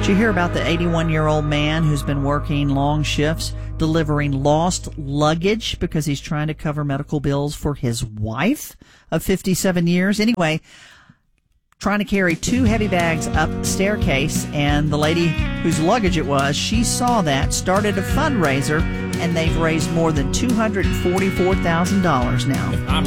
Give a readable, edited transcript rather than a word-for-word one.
you hear about the 81-year-old man who's been working long shifts delivering lost luggage because he's trying to cover medical bills for his wife of 57 years? Anyway, trying to carry 2 heavy bags up the staircase, and the lady whose luggage it was, she saw that, started a fundraiser, and they've raised more than $244,000 now. I'm